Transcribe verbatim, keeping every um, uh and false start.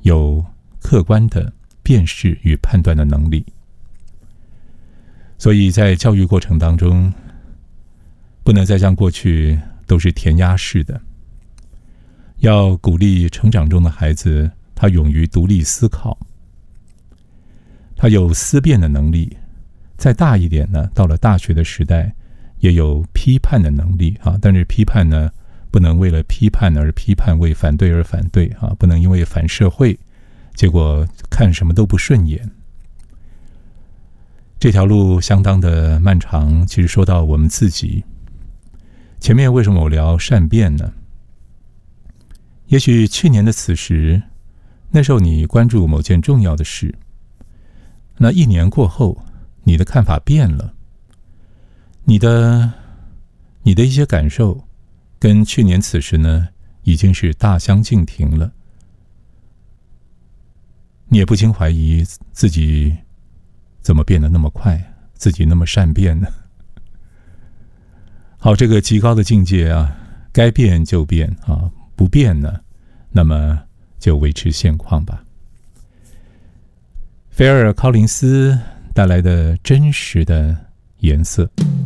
有客观的辨识与判断的能力。所以在教育过程当中，不能再像过去都是填鸭式的，要鼓励成长中的孩子，他勇于独立思考，他有思辨的能力。再大一点呢，到了大学的时代，也有批判的能力啊。但是批判呢，不能为了批判而批判，为反对而反对啊，不能因为反社会，结果看什么都不顺眼。这条路相当的漫长。其实说到我们自己，前面为什么我聊善变呢？也许去年的此时，那时候你关注某件重要的事，那一年过后，你的看法变了，你的你的一些感受跟去年此时呢，已经是大相径庭了。你也不禁怀疑自己怎么变得那么快，自己那么善变呢？好，这个极高的境界啊，该变就变啊，不变呢，那么就维持现况吧。菲尔·考林斯带来的真实的颜色。